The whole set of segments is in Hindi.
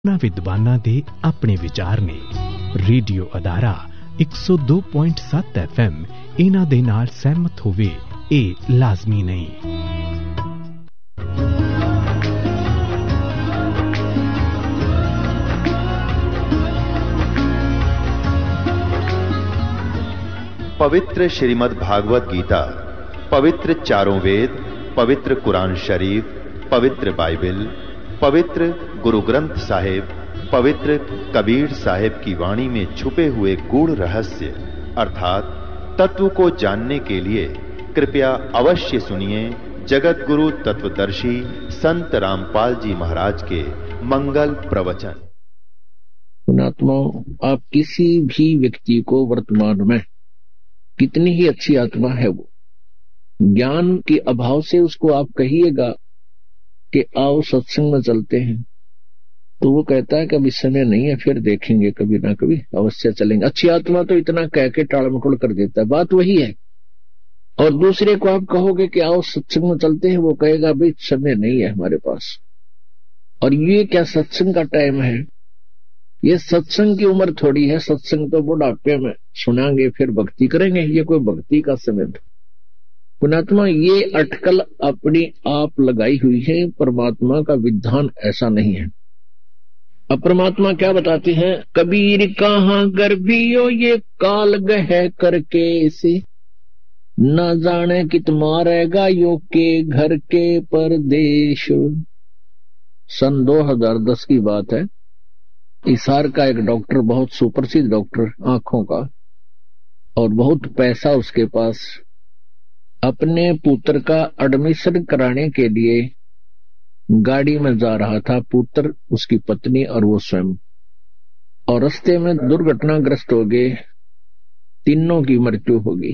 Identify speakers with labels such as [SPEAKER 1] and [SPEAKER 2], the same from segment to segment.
[SPEAKER 1] ਉਹਨਾਂ ਵਿਦਵਾਨਾਂ ਦੇ ਆਪਣੇ ਵਿਚਾਰ ਨੇ। ਰੇਡੀਓ ਅਦਾਰਾ 102.7 FM ਇਹਨਾਂ ਦੇ ਨਾਲ ਸਹਿਮਤ ਹੋਵੇ ਇਹ ਲਾਜ਼ਮੀ ਨਹੀਂ।
[SPEAKER 2] पवित्र श्रीमद् भागवत गीता, पवित्र चारों वेद, पवित्र कुरान शरीफ, पवित्र बाइबल, पवित्र गुरु ग्रंथ साहिब, पवित्र कबीर साहिब की वाणी में छुपे हुए गूढ़ रहस्य अर्थात तत्व को जानने के लिए कृपया अवश्य सुनिए जगत गुरु तत्वदर्शी संत रामपाल जी महाराज के मंगल प्रवचन।
[SPEAKER 3] पुणात्माओं, आप किसी भी व्यक्ति को वर्तमान में कितनी ही अच्छी आत्मा है वो, ज्ञान के अभाव से उसको आप कहिएगा कि आओ सत्संग में चलते हैं, तो वो कहता है कि अभी समय नहीं है, फिर देखेंगे, कभी ना कभी अवश्य चलेंगे। अच्छी आत्मा तो इतना कह के टाल मटोल कर देता है, बात वही है। और दूसरे को आप कहोगे कि आओ सत्संग में चलते हैं, वो कहेगा भाई समय नहीं है हमारे पास। और ये क्या सत्संग का टाइम है? ये सत्संग की उम्र थोड़ी है, सत्संग तो बुढ़ापे में सुनाएंगे फिर भक्ति करेंगे, ये कोई भक्ति का समय था। पुणात्मा, ये अटकल अपनी आप लगाई हुई है, परमात्मा का विधान ऐसा नहीं है। अब परमात्मा क्या बताते हैं? कबीर कहाँ गर्भियो ये काल गह करके से, न जाने कित मारेगा यो के घर के परदेश। सन 2010 की बात है। हिसार का एक डॉक्टर, बहुत सुप्रसिद्ध डॉक्टर आंखों का, और बहुत पैसा उसके पास, अपने पुत्र का एडमिशन कराने के लिए गाड़ी में जा रहा था, पुत्र, उसकी पत्नी और वो स्वयं, और रास्ते में दुर्घटनाग्रस्त हो गए, तीनों की मृत्यु हो गई।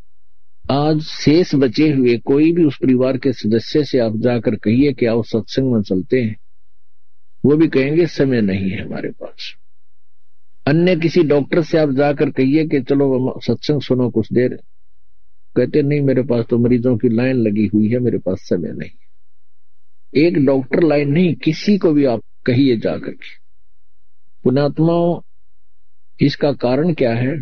[SPEAKER 3] आज शेष बचे हुए कोई भी उस परिवार के सदस्य से आप जाकर कहिए कि आओ सत्संग में चलते हैं, वो भी कहेंगे समय नहीं है हमारे पास। अन्य किसी डॉक्टर से आप जाकर कहिए कि चलो सत्संग सुनो कुछ देर, कहते नहीं मेरे पास तो मरीजों की लाइन लगी हुई है, मेरे पास समय नहीं। एक डॉक्टर लाइन नहीं, किसी को भी आप कहिए जाकर के। पुणात्माओं, इसका कारण क्या है?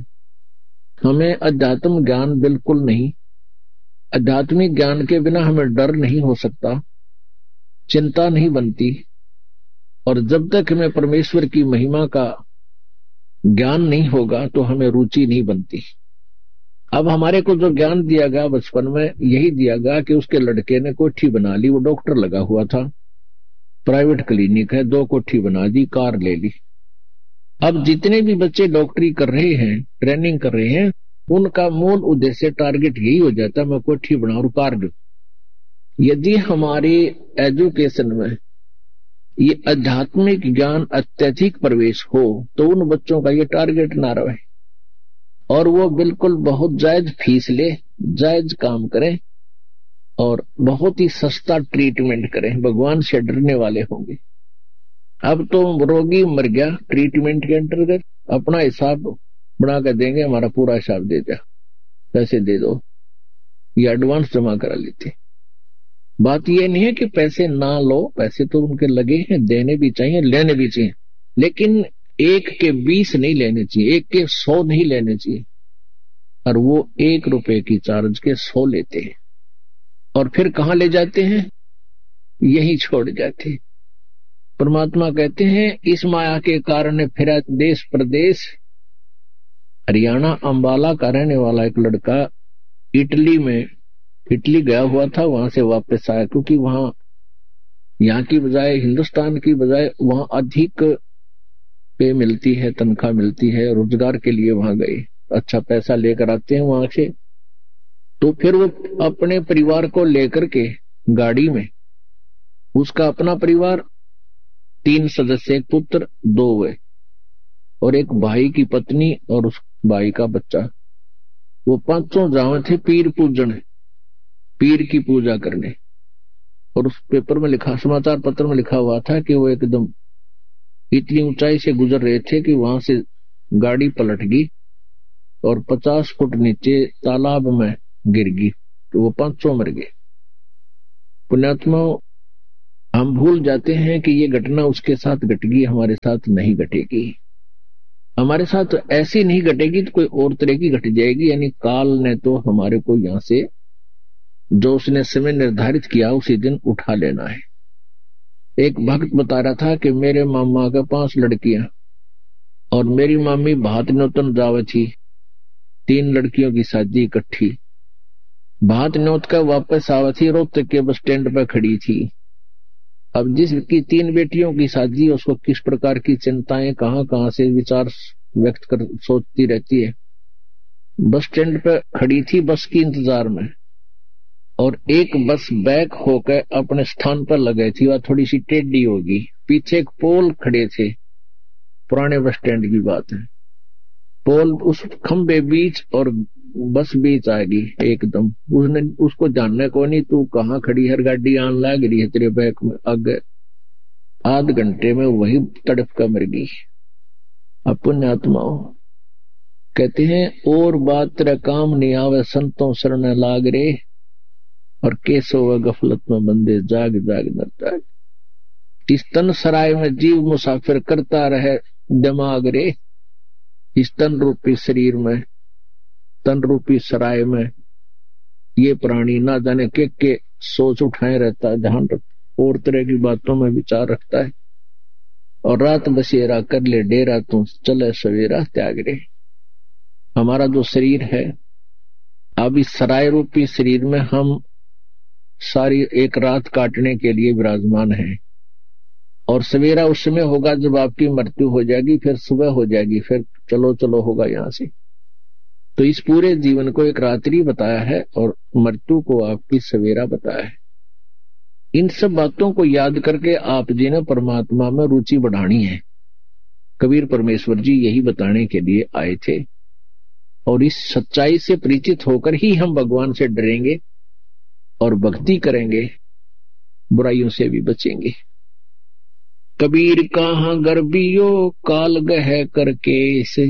[SPEAKER 3] हमें अध्यात्म ज्ञान बिल्कुल नहीं, आध्यात्मिक ज्ञान के बिना हमें डर नहीं हो सकता, चिंता नहीं बनती, और जब तक हमें परमेश्वर की महिमा का ज्ञान नहीं होगा तो हमें रुचि नहीं बनती। अब हमारे को जो ज्ञान दिया गया बचपन में, यही दिया गया कि उसके लड़के ने कोठी बना ली, वो डॉक्टर लगा हुआ था, प्राइवेट क्लिनिक है, 2 कोठी बना दी, कार ले ली। अब जितने भी बच्चे डॉक्टरी कर रहे हैं, ट्रेनिंग कर रहे हैं, उनका मूल उद्देश्य, टारगेट यही हो जाता है मैं कोठी बनाऊं और कार दूं। यदि हमारे एजुकेशन में ये आध्यात्मिक ज्ञान अत्यधिक प्रवेश हो तो उन बच्चों का ये टारगेट ना रहे, और वो बिल्कुल बहुत जायज फीस ले, जायज काम करें, और बहुत ही सस्ता ट्रीटमेंट करें, भगवान से डरने वाले होंगे। अब तो रोगी मर गया, ट्रीटमेंट के अंतर्गत अपना हिसाब बना कर देंगे, हमारा पूरा हिसाब दे दिया, पैसे दे दो, ये एडवांस जमा करा लेते। बात यह नहीं है कि पैसे ना लो, पैसे तो उनके लगे हैं, देने भी चाहिए, लेने भी चाहिए, लेकिन 1 के 20 नहीं लेने चाहिए, 1 के 100 नहीं लेने चाहिए। और वो 1 रुपए की चार्ज के 100 लेते हैं, और फिर कहाँ ले जाते हैं? यही छोड़ जाते हैं। परमात्मा कहते हैं इस माया के कारण फिरा देश प्रदेश। हरियाणा अंबाला का रहने वाला एक लड़का इटली गया हुआ था, वहां से वापस आया, क्योंकि वहां यहाँ की बजाय, हिंदुस्तान की बजाय वहां अधिक पे मिलती है, तनख्वाह मिलती है, रोजगार के लिए वहां गए, अच्छा पैसा लेकर आते हैं वहां से। तो फिर वो अपने परिवार को लेकर के गाड़ी में, उसका अपना परिवार 3 सदस्य, एक पुत्र, 2 हुए, और एक भाई की पत्नी और उस भाई का बच्चा, वो 500 जावे थे पीर पूजन, पीर की पूजा करने। और उस पेपर में लिखा, समाचार पत्र में लिखा हुआ था कि वो एकदम इतनी ऊंचाई से गुजर रहे थे कि वहां से गाड़ी पलट गई और 50 फुट नीचे तालाब में गिर गई, तो वो 500 मर गए। पुण्यात्माओं, हम भूल जाते हैं कि ये घटना उसके साथ घटेगी, हमारे साथ नहीं घटेगी। हमारे साथ ऐसी नहीं घटेगी तो कोई और तरह की घट जाएगी। यानी काल ने तो हमारे को यहां से जो उसने समय निर्धारित किया उसी दिन उठा लेना है। एक भक्त बता रहा था कि मेरे मामा के 5 लड़कियां और मेरी मामी भात न्योतन जावे थी, 3 लड़कियों की शादी इकट्ठी। भात न्योत का वापस आवा थी, रोहतक के बस स्टैंड पर खड़ी थी। अब जिसकी 3 बेटियों की शादी, उसको किस प्रकार की चिंताएं कहां से विचार व्यक्त कर सोचती रहती है। बस स्टैंड पर खड़ी थी बस की इंतजार में, और एक बस बैक होकर अपने स्थान पर लगी थी, वह थोड़ी सी टेढ़ी होगी। पीछे एक पोल खड़े थे, पुराने बस स्टैंड की बात है। पोल उस खंबे बीच और बस बीच आ गई एकदम। उसने उसको जानने को नहीं, तू कहाँ खड़ी है, गाड़ी आन लग रही है तेरे बैक में। आगे आध घंटे में वही तड़प कर मर गई। अपन आत्माओं कहते हैं और बात तेरा काम नहीं आवे, संतों शरण लाग रे, और केसो व गफलत में बंदे जाग जाग नरताग। इस तन सराय में जीव मुसाफिर करता रहे दिमाग रे, इस तन रूपी शरीर में, तन रूपी सराय में ये प्राणी ना जाने के सोच उठाए रहता है, ध्यान और तरह की बातों में विचार रखता है। और रात बसेरा कर ले डेरा, तू चले सवेरा त्याग रे। हमारा जो शरीर है, अब इस सराय रूपी शरीर में हम सारी एक रात काटने के लिए विराजमान है, और सवेरा उस समय होगा जब आपकी मृत्यु हो जाएगी, फिर सुबह हो जाएगी, फिर चलो चलो होगा यहां से। तो इस पूरे जीवन को एक रात्रि बताया है और मृत्यु को आपकी सवेरा बताया है। इन सब बातों को याद करके आप जी ने परमात्मा में रुचि बढ़ानी है। कबीर परमेश्वर जी यही बताने के लिए आए थे, और इस सच्चाई से परिचित होकर ही हम भगवान से डरेंगे और भक्ति करेंगे, बुराइयों से भी बचेंगे। कबीर कहाँ गर्भियो काल गह करके से,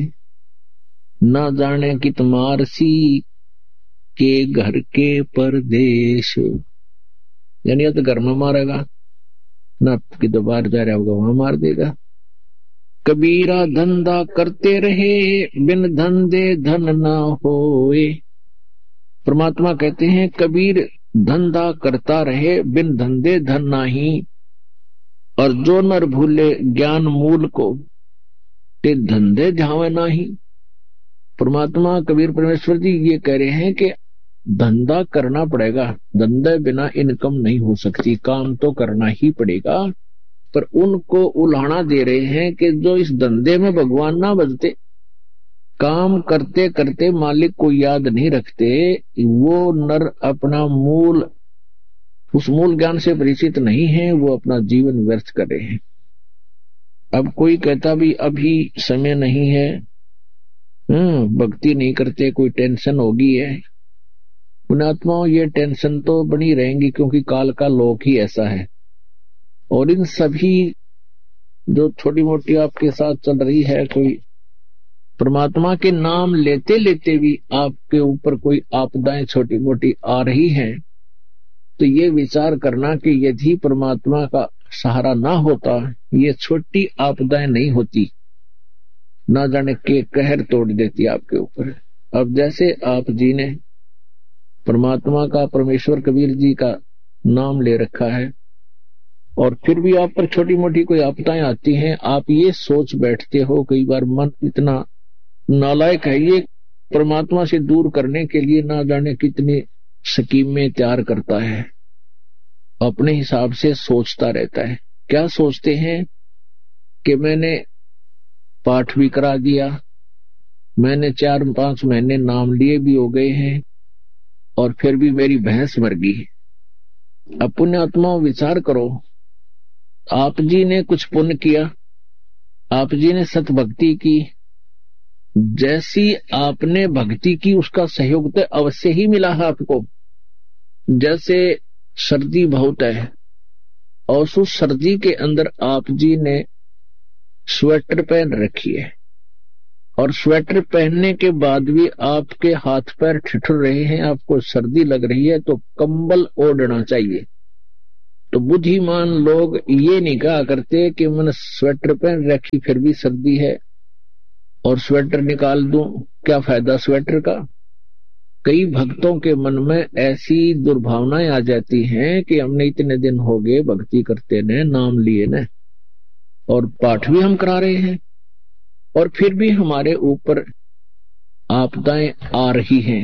[SPEAKER 3] ना जाने कि तुम्हार सी के घर के परदेश। यानी या तो घर में मारेगा, ना किधर बाहर जा रहा होगा वहां मार देगा। कबीरा धंधा करते रहे, बिन धंधे धन ना होए। परमात्मा कहते हैं कबीर धंधा करता रहे, बिन धंधे धन नाही। और जो नर भूले ज्ञान मूल को, ते धंधे झावे नाही। परमात्मा कबीर परमेश्वर जी ये कह रहे हैं कि धंधा करना पड़ेगा, धंधे बिना इनकम नहीं हो सकती, काम तो करना ही पड़ेगा। पर उनको उल्हाना दे रहे हैं कि जो इस धंधे में भगवान ना बजते, काम करते करते मालिक को याद नहीं रखते, वो नर अपना उस मूल ज्ञान से परिचित नहीं है, वो अपना जीवन व्यर्थ कर रहे हैं। अब कोई कहता भी अभी समय नहीं है, भक्ति नहीं करते, कोई टेंशन होगी है। पुण्यात्माओं ये टेंशन तो बनी रहेंगी, क्योंकि काल का लोक ही ऐसा है। और इन सभी जो छोटी मोटी आपके साथ चल रही है, कोई परमात्मा के नाम लेते लेते भी आपके ऊपर कोई आपदाएं छोटी मोटी आ रही हैं, तो ये विचार करना कि यदि परमात्मा का सहारा ना होता, ये छोटी आपदाएं नहीं होती, ना जाने के कहर तोड़ देती आपके ऊपर। अब जैसे आप जी ने परमात्मा का, परमेश्वर कबीर जी का नाम ले रखा है, और फिर भी आप पर छोटी मोटी कोई आपदाएं आती हैं, आप ये सोच बैठते हो, कई बार मन इतना नालायक है, ये परमात्मा से दूर करने के लिए ना जाने कितनी स्कीमें तैयार करता है, अपने हिसाब से सोचता रहता है। क्या सोचते हैं कि मैंने पाठ भी करा दिया, मैंने 4-5 महीने नाम लिए भी हो गए हैं, और फिर भी मेरी भैंस मर गई। अब पुण्यात्मा विचार करो, आप जी ने कुछ पुण्य किया, आप जी ने सत भक्ति की, जैसी आपने भक्ति की उसका सहयोग तो अवश्य ही मिला है आपको। जैसे सर्दी बहुत है, और उस सर्दी के अंदर आप जी ने स्वेटर पहन रखी है, और स्वेटर पहनने के बाद भी आपके हाथ पैर ठिठुर रहे हैं, आपको सर्दी लग रही है, तो कंबल ओढ़ना चाहिए। तो बुद्धिमान लोग ये नहीं कहा करते कि मैंने स्वेटर पहन रखी फिर भी सर्दी है और स्वेटर निकाल दूं, क्या फायदा स्वेटर का। कई भक्तों के मन में ऐसी दुर्भावनाएं आ जाती हैं कि हमने इतने दिन हो गए भक्ति करते ने, नाम लिए ने, और पाठ भी हम करा रहे हैं, और फिर भी हमारे ऊपर आपदाएं आ रही हैं।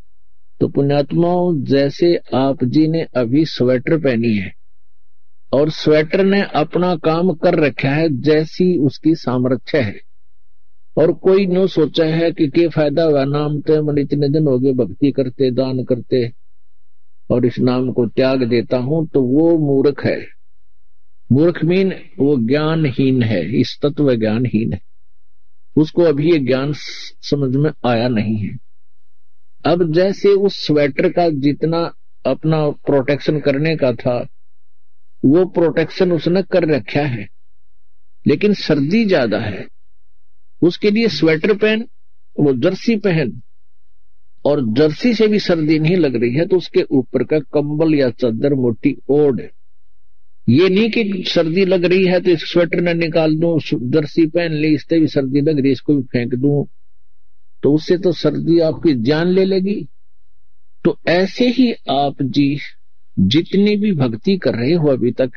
[SPEAKER 3] तो पुण्यात्माओं, जैसे आप जी ने अभी स्वेटर पहनी है और स्वेटर ने अपना काम कर रखा है जैसी उसकी सामर्थ्य है, और कोई न सोचा है कि क्या फायदा हुआ, नाम तो मन इतने दिन हो गए भक्ति करते, दान करते, और इस नाम को त्याग देता हूं, तो वो मूर्ख है। मूर्ख मीन वो ज्ञानहीन है, इस तत्व ज्ञानहीन है, उसको अभी ये ज्ञान समझ में आया नहीं है। अब जैसे उस स्वेटर का जितना अपना प्रोटेक्शन करने का था वो प्रोटेक्शन उसने कर रखा है, लेकिन सर्दी ज्यादा है, उसके लिए स्वेटर पहन, वो जर्सी पहन, और जर्सी से भी सर्दी नहीं लग रही है तो उसके ऊपर का कंबल या चादर मोटी ओढ़। ये नहीं कि सर्दी लग रही है तो इस स्वेटर न निकाल दूं, जर्सी पहन ली, इससे भी सर्दी लग रही है इसको भी फेंक दूं, तो उससे तो सर्दी आपकी जान ले लेगी। तो ऐसे ही आप जी जितनी भी भक्ति कर रहे हो अभी तक,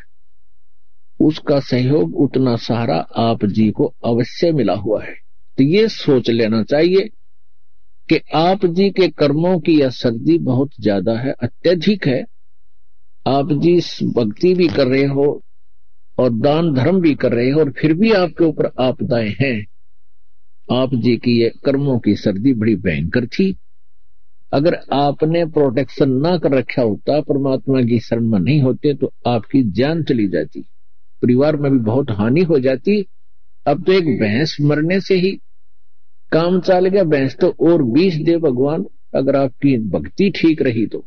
[SPEAKER 3] उसका सहयोग उतना सारा आप जी को अवश्य मिला हुआ है। तो ये सोच लेना चाहिए कि आप जी के कर्मों की यह सर्दी बहुत ज्यादा है, अत्यधिक है। आप जी भक्ति भी कर रहे हो और दान धर्म भी कर रहे हो, और फिर भी आपके ऊपर आपदाएं हैं। आप जी की ये कर्मों की सर्दी बड़ी भयंकर थी। अगर आपने प्रोटेक्शन ना कर रखा होता, परमात्मा की शरण में नहीं होते, तो आपकी जान चली जाती, परिवार में भी बहुत हानि हो जाती। अब तो एक भैंस मरने से ही काम चल गया, भैंस तो और 20 दे भगवान, अगर आपकी भक्ति ठीक रही तो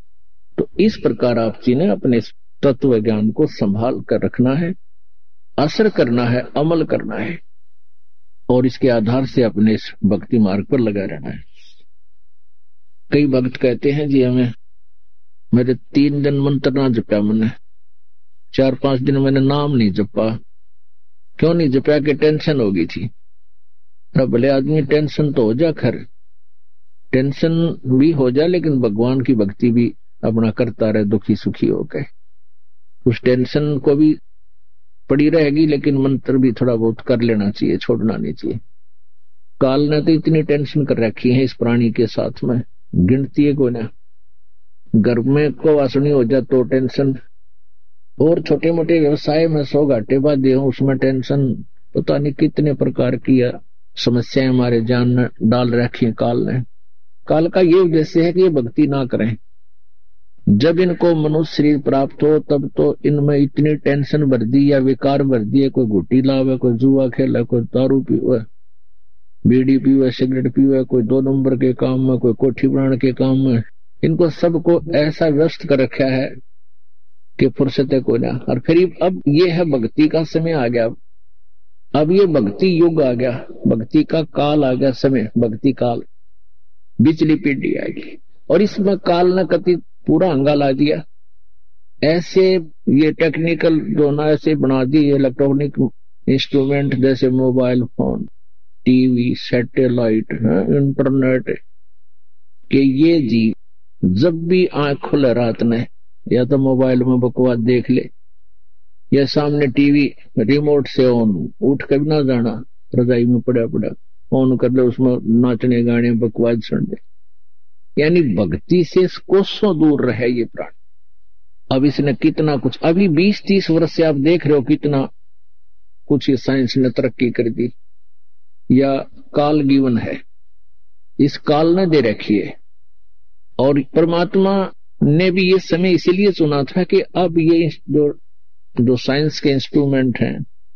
[SPEAKER 3] इस प्रकार आप जी ने अपने तत्व ज्ञान को संभाल कर रखना है, असर करना है, अमल करना है, और इसके आधार से अपने इस भक्ति मार्ग पर लगा रहना है। कई भक्त कहते हैं जी हमें, मेरे 3 दिन मंत्र ना जपा, मैंने 4-5 दिन मैंने नाम नहीं जपा। क्यों नहीं जपा? कि टेंशन हो गई थी। भले आदमी टेंशन तो हो जा, खैर टेंशन भी हो जा, लेकिन भगवान की भक्ति भी अपना करता रहे, दुखी सुखी होकर। उस टेंशन को भी पड़ी रहेगी, लेकिन मंत्र भी थोड़ा बहुत कर लेना चाहिए, छोड़ना नहीं चाहिए। काल ने तो इतनी टेंशन कर रखी है इस प्राणी के साथ में, गिनती है कोई ना। घर में को वासनी हो जाए तो टेंशन, और छोटे मोटे व्यवसाय में 100 घाटे बाधे हो, उसमें टेंशन, पता नहीं कितने प्रकार की समस्याएं हमारे जान में डाल रखी है काल ने। काल का ये उद्देश्य है कि ये भक्ति ना करें। जब इनको मनुष्य शरीर प्राप्त हो तब तो इनमें इतनी टेंशन भर दी या विकार भर दिए, कोई घुटी लावे, कोई जुआ खेला, कोई दारू पीवे, बीड़ी पीवे, सिगरेट पीवे, कोई 2 नंबर के काम में, कोई कोठी बनाने के काम में। इनको सबको ऐसा व्यस्त कर रखा है कि फुर्सत को ना। और फिर अब ये है भक्ति का समय आ गया, अब ये भक्ति युग आ गया, भक्ति का काल आ गया, समय भक्ति काल, बिचली पीढ़ी आएगी। और इसमें काल ने कति पूरा अंगा ला दिया। ऐसे ये टेक्निकल जो ना ऐसे बना दी इलेक्ट्रॉनिक इंस्ट्रूमेंट, जैसे mobile phone, TV, satellite, internet, कि ये जी जब भी आंख खुले रात में या तो मोबाइल में बकवास देख ले, या सामने टीवी रिमोट से ऑन, उठ कर भी ना जाना, रजाई में पड़ा पड़ा ऑन कर ले, उसमें नाचने गाने बकवास सुन ले। यानी भक्ति से कोसों दूर रहे ये प्राण। अब इसने कितना कुछ, अभी 20-30 वर्ष से आप देख रहे हो कितना कुछ ये साइंस ने तरक्की कर दी, या काल गिवन है, इस काल ने दे रखी है। और परमात्मा ने भी ये समय इसीलिए चुना था कि अब ये जो साइंस के इंस्ट्रूमेंट हैं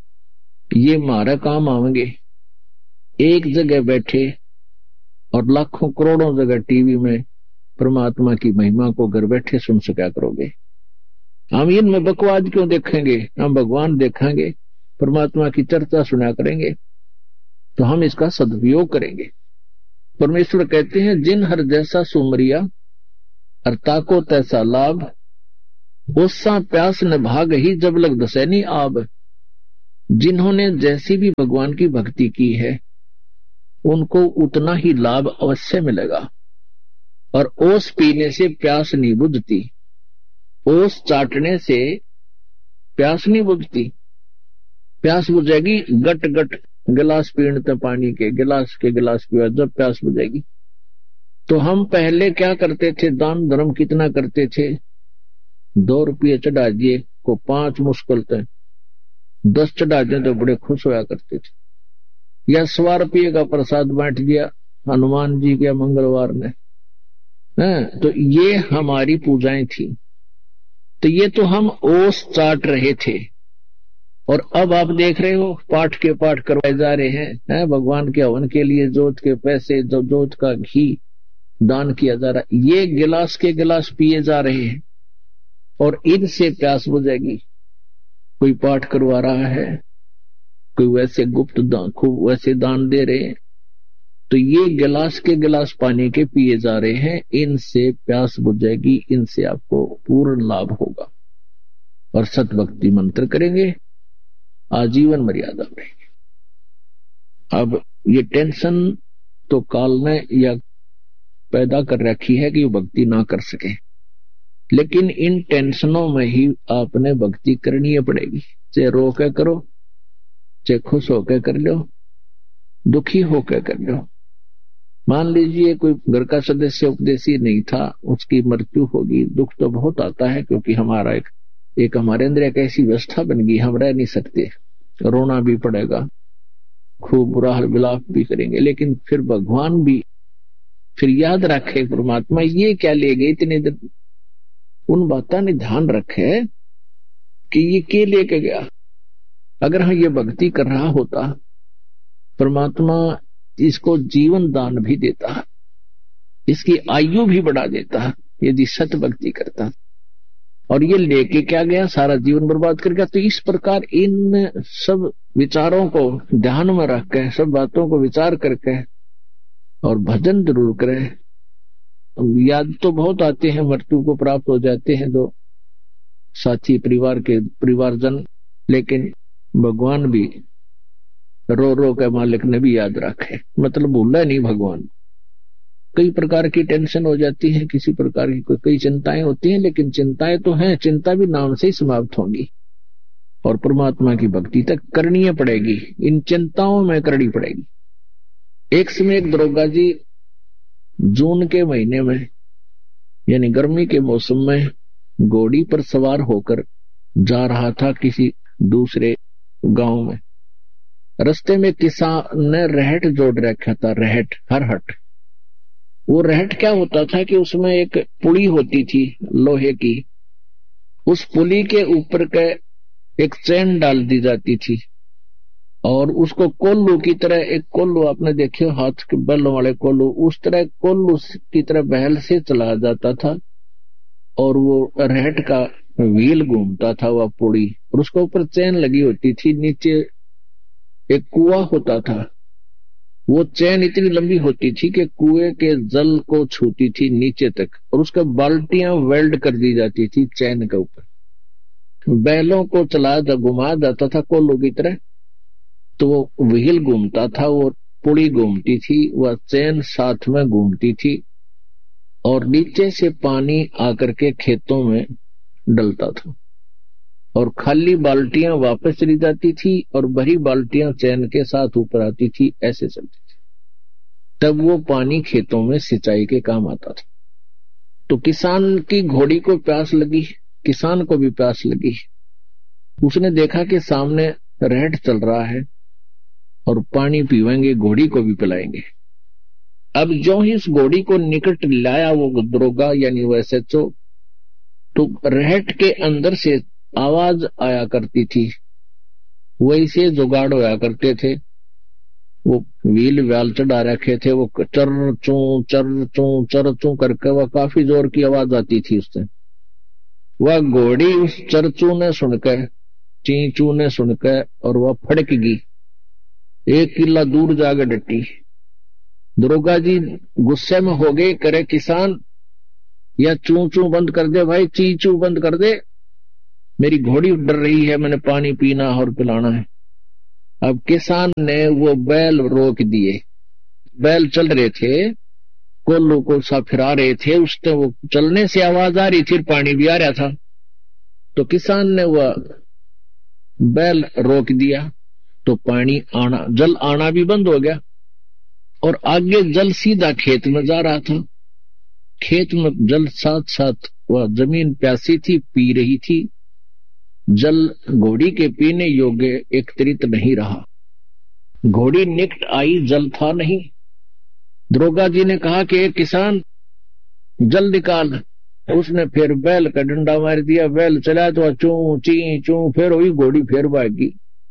[SPEAKER 3] ये हमारा काम आएंगे। एक जगह बैठे और लाखों करोड़ों जगह टीवी में परमात्मा की महिमा को घर बैठे सुन सका करोगे। हम इनमें बकवास क्यों देखेंगे? हम भगवान देखेंगे, परमात्मा की चर्चा सुना करेंगे, तो हम इसका सदुपयोग करेंगे। परमेश्वर कहते हैं, जिन हर जैसा सुमरिया अर ताको तैसा लाभ, ओसा प्यास न भाग ही जब लग दसैनी आब। जिन्होंने जैसी भी भगवान की भक्ति की है उनको उतना ही लाभ अवश्य मिलेगा। और ओस पीने से प्यास नहीं बुझती, ओस चाटने से प्यास नहीं बुझती। प्यास बुझेगी गट गट गिलास पीने पानी के गिलास पिया जब प्यास बुझेगी। तो हम पहले क्या करते थे, दान धर्म कितना करते थे, 2 रुपये चढ़ा दिए को 5 मुश्किल थे, 10 चढ़ा दिए तो बड़े खुश होया करते थे। या 100 रुपये का प्रसाद बांट दिया हनुमान जी के मंगलवार ने, तो ये हमारी पूजाएं थी। तो ये तो हम ओस चाट रहे थे। और अब आप देख रहे हो पाठ के पाठ करवाए जा रहे हैं, भगवान के हवन के लिए जोत के पैसे, जो जोत का घी दान किया जा रहा है, ये गिलास के गिलास पिए जा रहे हैं और इनसे प्यास बुझेगी। कोई पाठ करवा रहा है, कोई वैसे गुप्त दान, खूब वैसे दान दे रहे हैं, तो ये गिलास के गिलास पानी के पिए जा रहे हैं, इनसे प्यास बुझेगी, इनसे आपको पूर्ण लाभ होगा। और सतभक्ति मंत्र करेंगे, आजीवन मर्यादा रहेगी। अब ये टेंशन तो काल ने या पैदा कर रखी है कि वो भक्ति ना कर सके, लेकिन इन टेंशनों में ही आपने भक्ति करनी पड़ेगी। चाहे रो के करो, चाहे खुश होकर कर लो, दुखी होकर कर लो। मान लीजिए कोई घर का सदस्य उपदेशी नहीं था, उसकी मृत्यु होगी, दुख तो बहुत आता है, क्योंकि हमारा एक हमारे अंदर एक ऐसी व्यवस्था बन गई, हम रह नहीं सकते, रोना भी पड़ेगा, खूब बुरा हाल विलाप भी करेंगे। लेकिन फिर भगवान भी फिर याद रखे, परमात्मा ये क्या ले गए इतने दिन, उन बातों ने ध्यान रखे कि ये क्या लेके गया। अगर हम ये भक्ति कर रहा होता, परमात्मा इसको जीवन दान भी देता, इसकी आयु भी बढ़ा देता यदि सत भक्ति करता। और ये लेके क्या गया, सारा जीवन बर्बाद कर गया। तो इस प्रकार इन सब विचारों को ध्यान में रख के, सब बातों को विचार करके और भजन जरूर करें। याद तो बहुत आते हैं, मृत्यु को प्राप्त हो जाते हैं जो साथी परिवारजन, लेकिन भगवान भी रो रो के मालिक ने भी याद रखे, मतलब भूला नहीं भगवान। कई प्रकार की टेंशन हो जाती है, किसी प्रकार की कई चिंताएं होती हैं, लेकिन चिंताएं तो हैं, चिंता भी नाम से ही समाप्त होंगी और परमात्मा की भक्ति तक करनी पड़ेगी, इन चिंताओं में करनी पड़ेगी। एक समय एक दरोगा जी जून के महीने में यानी गर्मी के मौसम में घोड़ी पर सवार होकर जा रहा था किसी दूसरे गांव में। रास्ते में किसान ने रहट जोड़ रखा था, रहट हरहट। वो रहट क्या होता था कि उसमें एक पुली होती थी लोहे की, उस पुली के ऊपर के एक चैन डाल दी जाती थी और उसको कोल्लू की तरह, एक कोल्लू आपने देखे हाथ के बैलों वाले कोल्लू, उस तरह कोल्लू की तरह बहल से चला जाता था और वो रहट का व्हील घूमता था वह पुड़ी, और उसके ऊपर चैन लगी होती थी। नीचे एक कुआं होता था, वो चैन इतनी लंबी होती थी कि कुएं के जल को छूती थी नीचे तक, और उसका बाल्टियां वेल्ड कर दी जाती थी चैन के ऊपर। बैलों को चला घुमा जाता था कोल्लू की तरह, तो वो व्हील घूमता था, वो पुड़ी घूमती थी, वह चैन साथ में घूमती थी और नीचे से पानी आकर के खेतों में डलता था और खाली बाल्टियां वापस चली जाती थी और भरी बाल्टियां चैन के साथ ऊपर आती थी, ऐसे चलती थी। तब वो पानी खेतों में सिंचाई के काम आता था। तो किसान की घोड़ी को प्यास लगी, किसान को भी प्यास लगी। उसने देखा कि सामने रहट चल रहा है और पानी पीवेंगे, घोड़ी को भी पिलाएंगे। अब जो ही इस घोड़ी को निकट लाया वो दरोगा यानी वो SHO, तो रहट के अंदर से आवाज आया करती थी, वैसे जुगाड़ होया करते थे। वो व्हील व्याल चढ़ा रखे थे, वो चर चू करके वह काफी जोर की आवाज आती थी उससे। वह घोड़ी उस चरचू ने सुनकर, चीचू ने सुनकर, और वह फड़क गई, 1 किला दूर जाकर डटी। दरोगा जी गुस्से में हो गए, करे किसान या चू चू बंद कर दे भाई, ची चू बंद कर दे, मेरी घोड़ी डर रही है, मैंने पानी पीना और पिलाना है। अब किसान ने वो बैल रोक दिए। बैल चल रहे थे, कोल्लू को सा फिरा रहे थे, उसने वो चलने से आवाज आ रही थी, पानी भी आ रहा था। तो किसान ने वह बैल रोक दिया तो पानी आना, जल आना भी बंद हो गया और आगे जल सीधा खेत में जा रहा था। खेत में जल साथ साथ वह जमीन प्यासी थी, पी रही थी। जल घोड़ी के पीने योग्य एकत्रित नहीं रहा। घोड़ी निकट आई, जल था नहीं। दरोगा जी ने कहा कि किसान जल निकाल। उसने फिर बैल का डंडा मार दिया, बैल चला तो चू ची चू, फिर हुई घोड़ी, फिर भागी।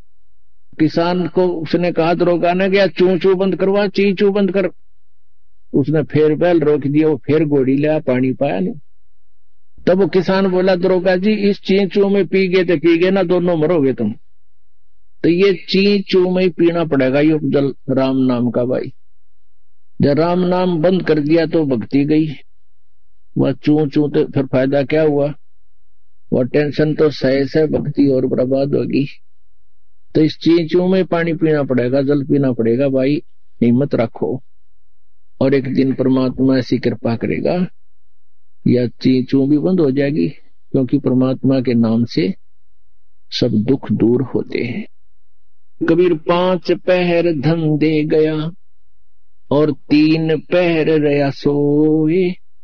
[SPEAKER 3] किसान को उसने कहा, दरोगा ने, गया चू चू बंद करवा, ची चू बंद कर। उसने फिर बैल रोक दिया, वो फिर घोड़ी लिया, पानी पाया नहीं। तब वो किसान बोला, दरोगा जी इस ची चू में पी गए तो पी गए ना, दोनों मरोगे तुम। तो ये ची चू में ही पीना पड़ेगा ये जल राम नाम का। भाई जब राम नाम बंद कर दिया तो भक्ति गई, वह चू चू तो फिर फायदा क्या हुआ। वह टेंशन तो सहे से भक्ति और बर्बाद होगी। तो इस ची चू में पानी पीना पड़ेगा, जल पीना पड़ेगा। भाई हिम्मत रखो और एक दिन परमात्मा ऐसी कृपा करेगा, या ची चू भी बंद हो जाएगी, क्योंकि परमात्मा के नाम से सब दुख दूर होते हैं। कबीर 5 पहर धन दे गया और 3 पहर रया सोए,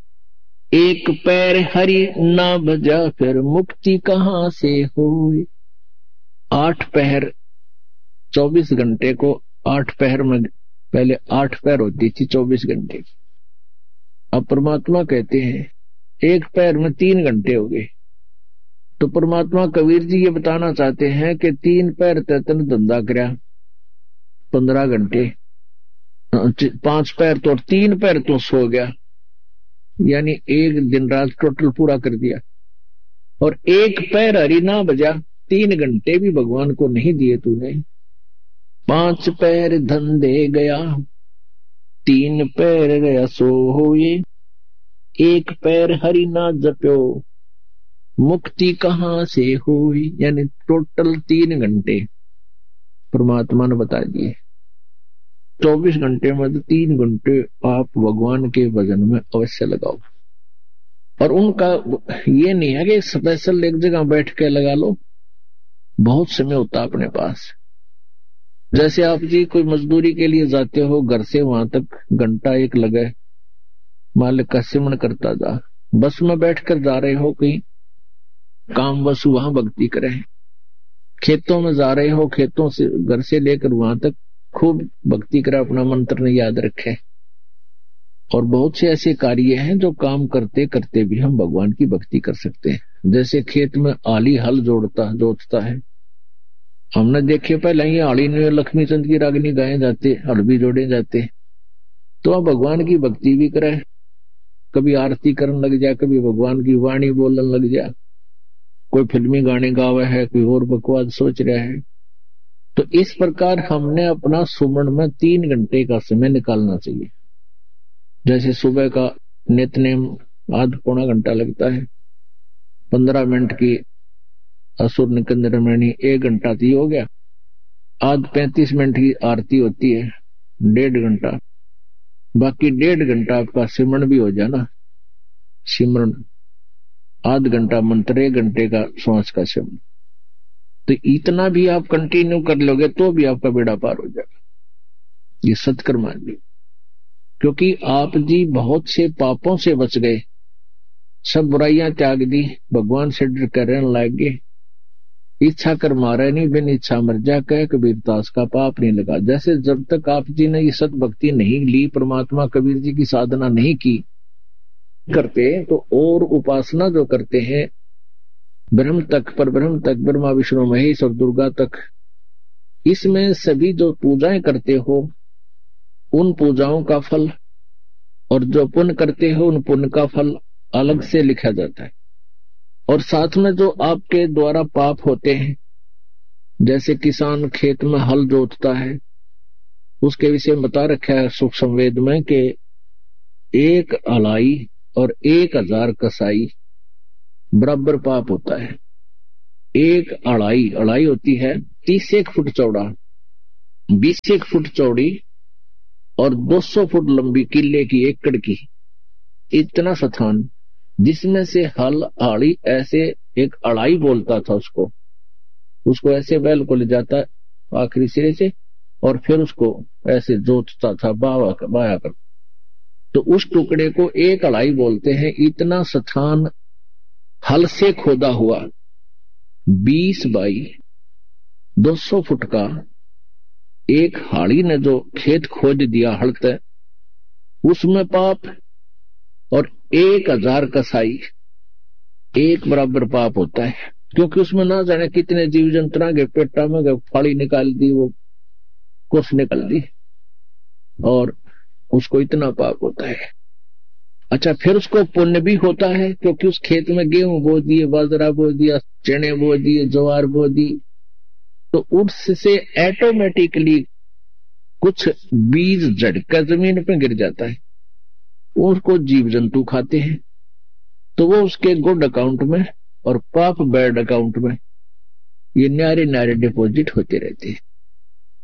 [SPEAKER 3] 1 पैर हरि ना भजा फिर मुक्ति कहां से होए। 8 पहर 24 घंटे को 8 पहर में, पहले 8 पैर होती थी 24 घंटे की। अब परमात्मा कहते हैं 1 पैर में 3 घंटे हो गए। तो परमात्मा कबीर जी ये बताना चाहते हैं कि 3 पैर तन धंधा करया 15 घंटे, 5 पैर तो 3 पैर तो सो गया, यानी 1 दिन रात टोटल पूरा कर दिया। और 1 पैर हरि ना बजा, 3 घंटे भी भगवान को नहीं दिए तूने। 5 पैर धन दे गया, 3 पैर गया सो होए, 1 पैर हरि ना जप्यो मुक्ति कहां से हुई। यानी टोटल 3 घंटे परमात्मा ने बता दिए। 24 घंटे में तो 3 घंटे आप भगवान के भजन में अवश्य लगाओ। और उनका ये नहीं है कि स्पेशल एक जगह बैठ के लगा लो, बहुत समय होता अपने पास। जैसे आप जी कोई मजदूरी के लिए जाते हो, घर से वहां तक घंटा 1 लगे, मालिक का सिमरण करता जा। बस में बैठकर जा रहे हो कहीं काम, बस वहां भक्ति करें। खेतों में जा रहे हो, खेतों से घर से लेकर वहां तक खूब भक्ति करें, अपना मंत्र ने याद रखें। और बहुत से ऐसे कार्य हैं जो काम करते करते भी हम भगवान की भक्ति कर सकते हैं। जैसे खेत में आली हल जोतता है, हमने देखे पहले ही आली में लक्ष्मी चंद की रागनी गाए जाते, हल भी जोड़े जाते। तो आप भगवान की भक्ति भी करें, कभी आरती करने लग जाए, कभी भगवान की वाणी बोलने लग जाए, कोई फिल्मी गाने गावे है, कोई और बकवास सोच रहा है। तो इस प्रकार हमने अपना सुमरण में 3 घंटे का समय निकालना चाहिए। जैसे सुबह का नित्यनेम आध पौना घंटा लगता है, 15 मिनट की असुर निकंदन रामायणी 1 घंटा तो हो गया, आध 35 मिनट की आरती होती है 1.5 घंटा, बाकी 1.5 घंटा आपका सिमरण भी हो जाना। सिमरण आध घंटा मंत्र, 1 घंटे का श्वास का सिमरण। तो इतना भी आप कंटिन्यू कर लोगे तो भी आपका बेड़ा पार हो जाएगा। ये सत्कर्म मान ली, क्योंकि आप जी बहुत से पापों से बच गए, सब बुराइयां त्याग दी, भगवान से डर कर रहने लग गए। इच्छा कर मारे नहीं, बिन इच्छा मर जा, कह कबीर दास का पाप नहीं लगा। जैसे जब तक आप जी ने ये सत भक्ति नहीं ली, परमात्मा कबीर जी की साधना नहीं की करते, तो और उपासना जो करते हैं ब्रह्म तक, पर ब्रह्म तक, ब्रह्मा विष्णु महेश और दुर्गा तक, इसमें सभी जो पूजाएं करते हो उन पूजाओं का फल और जो पुण्य करते हो उन पुण्य का फल अलग से लिखा जाता है। और साथ में जो आपके द्वारा पाप होते हैं, जैसे किसान खेत में हल जोतता है, उसके विषय में बता रखा है सूक्ष्म वेद में कि 1 हलाई और 1000 कसाई बराबर पाप होता है। एक अड़ाई होती है 31 फुट चौड़ा, 21 फुट चौड़ी और 200 फुट लंबी किले की, एकड़ की, इतना स्थान, जिसमें से हल आड़ी ऐसे एक अड़ाई बोलता था उसको ऐसे बैल को ले जाता आखिरी सिरे से और फिर उसको ऐसे जोतता था बाया कर, तो उस टुकड़े को एक अड़ाई बोलते हैं। इतना स्थान हल से खोदा हुआ 20 बाई 200 फुट का एक हाड़ी ने जो खेत खोद दिया हल तय, उसमें पाप और 1000 कसाई एक बराबर पाप होता है, क्योंकि उसमें ना जाने कितने जीव जंतुओं के पेटा में गए, फाड़ी निकाल दी, वो कुछ निकाल दी और उसको इतना पाप होता है। अच्छा, फिर उसको पुण्य भी होता है, क्योंकि उस खेत में गेहूं बो दिए, बाजरा बो दिया, चने बो दिए, ज्वार बो दी, तो उससे ऑटोमेटिकली कुछ बीज झटका जमीन पे गिर जाता है, उसको जीव जंतु खाते हैं, तो वो उसके गुड अकाउंट में और पाप बैड अकाउंट में ये न्यारे न्यारे डिपॉजिट होते रहते हैं।